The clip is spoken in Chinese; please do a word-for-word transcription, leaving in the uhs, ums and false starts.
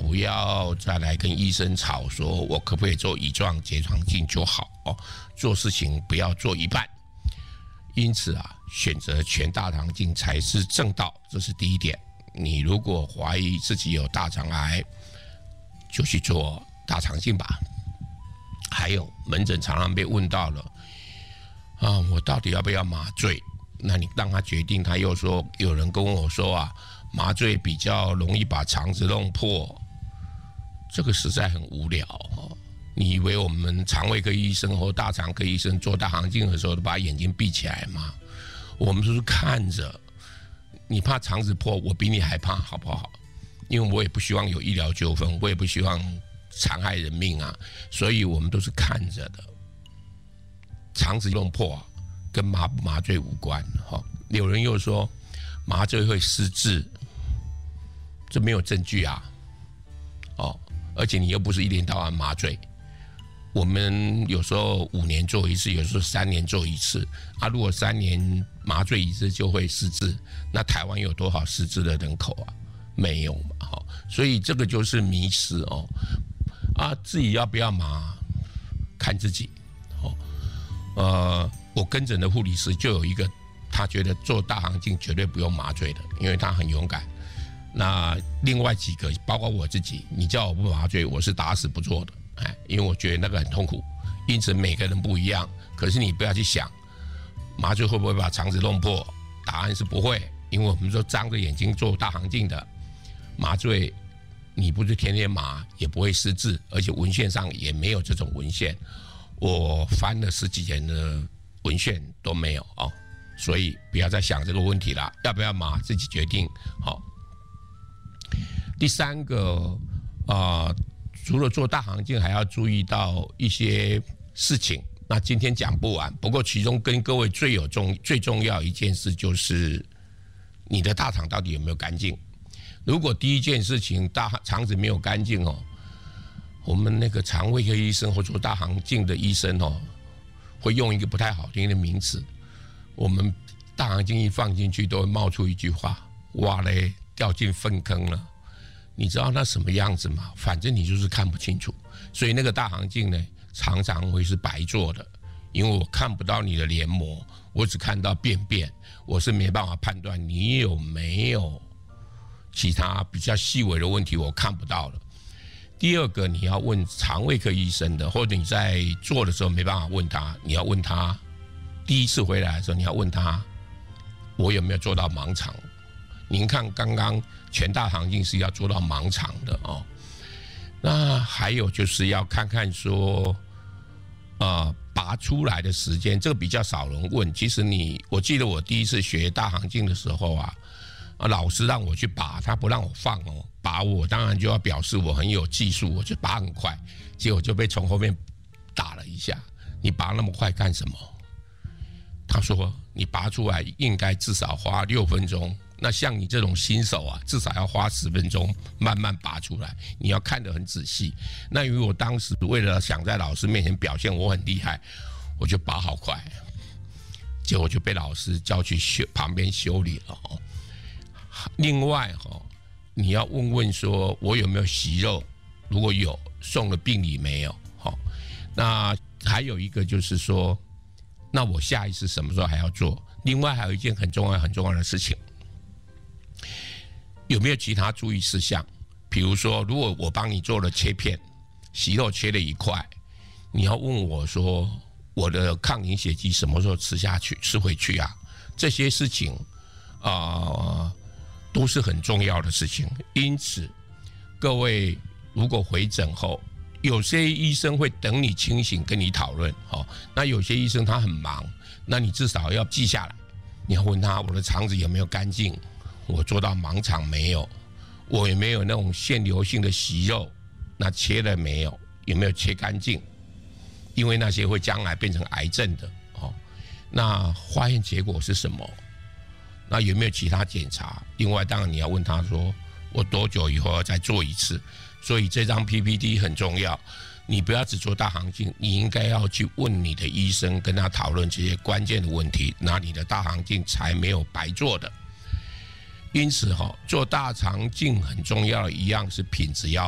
不要再来跟医生吵，说我可不可以做乙状结肠镜就好哦？做事情不要做一半。因此啊，选择全大肠镜才是正道，这是第一点。你如果怀疑自己有大肠癌，就去做大肠镜吧。还有门诊常常被问到了啊，我到底要不要麻醉？那你让他决定，他又说有人跟我说啊，麻醉比较容易把肠子弄破，这个实在很无聊哦。你以为我们肠胃科医生或大肠科医生做大肠镜的时候都把眼睛闭起来吗？我们都是看着。你怕肠子破，我比你还怕，好不好？因为我也不希望有医疗纠纷，我也不希望残害人命啊，所以我们都是看着的。肠子弄破啊，跟麻不麻醉无关。哈，有人又说麻醉会失智，这没有证据啊。哦，而且你又不是一天到晚麻醉。我们有时候五年做一次，有时候三年做一次啊。如果三年麻醉一次就会失智，那台湾有多少失智的人口啊？没有嘛，哈。所以这个就是迷思哦。啊，自己要不要麻，看自己。哦，呃，我跟诊的护理师就有一个，他觉得做大肠镜绝对不用麻醉的，因为他很勇敢。那另外几个，包括我自己，你叫我不麻醉，我是打死不做的。哎，因为我觉得那个很痛苦，因此每个人不一样。可是你不要去想，麻醉会不会把肠子弄破？答案是不会，因为我们说张着眼睛做大肠镜的麻醉，你不是天天麻，也不会失智，而且文献上也没有这种文献。我翻了十几年的文献都没有哦，所以不要再想这个问题了，要不要麻自己决定。好，第三个啊。呃除了做大肠镜，还要注意到一些事情。那今天讲不完，不过其中跟各位最有重、最重要一件事就是你的大肠到底有没有干净。如果第一件事情大肠子没有干净哦，我们那个肠胃科医生或做大肠镜的医生哦，会用一个不太好听的名词。我们大肠镜一放进去，都会冒出一句话：哇嘞，掉进粪坑了。你知道那什么样子吗？反正你就是看不清楚，所以那个大肠镜呢，常常会是白做的，因为我看不到你的黏膜，我只看到便便，我是没办法判断你有没有其他比较细微的问题，我看不到了。第二个，你要问肠胃科医生的，或者你在做的时候没办法问他，你要问他，第一次回来的时候，你要问他，我有没有做到盲肠？您看，刚刚全大肠镜是要做到盲肠的哦。那还有就是要看看说，呃，拔出来的时间，这个比较少人问。其实你，我记得我第一次学大肠镜的时候啊，啊，老师让我去拔，他不让我放哦。拔我当然就要表示我很有技术，我就拔很快，结果就被从后面打了一下。你拔那么快干什么？他说你拔出来应该至少花六分钟。那像你这种新手啊，至少要花十分钟慢慢拔出来，你要看得很仔细。那因为我当时为了想在老师面前表现我很厉害，我就拔好快，结果就被老师叫去修旁边修理了哦。另外哈，你要问问说我有没有息肉，如果有，送了病理没有？好，那还有一个就是说，那我下一次什么时候还要做？另外还有一件很重要很重要的事情。有没有其他注意事项？比如说，如果我帮你做了切片，息肉切了一块，你要问我说，我的抗凝血剂什么时候吃下去、吃回去啊？这些事情啊、呃，都是很重要的事情。因此，各位如果回诊后，有些医生会等你清醒跟你讨论，哦，那有些医生他很忙，那你至少要记下来。你要问他，我的肠子有没有干净？我做到盲肠没有？我有没有那种腺瘤性的息肉？那切了没有？有没有切干净？因为那些会将来变成癌症的哦。那化验结果是什么？那有没有其他检查？另外，当然你要问他说，我多久以后要再做一次？所以这张 P P T 很重要。你不要只做大肠镜，你应该要去问你的医生，跟他讨论这些关键的问题，那你的大肠镜才没有白做的。因此哈，做大肠镜很重要的一样是品质要